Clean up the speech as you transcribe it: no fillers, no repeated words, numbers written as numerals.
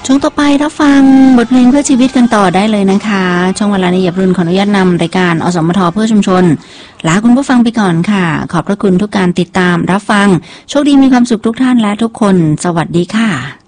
ช่วงต่อไปรับฟังบทเพลงเพื่อชีวิตกันต่อได้เลยนะคะช่วงเวลานี้อย่ารุ่นขออนุญาตนำรายการอสมทเพื่อชุมชนลาคุณผู้ฟังไปก่อนค่ะขอบพระคุณทุกการติดตามรับฟังโชคดีมีความสุขทุกท่านและทุกคนสวัสดีค่ะ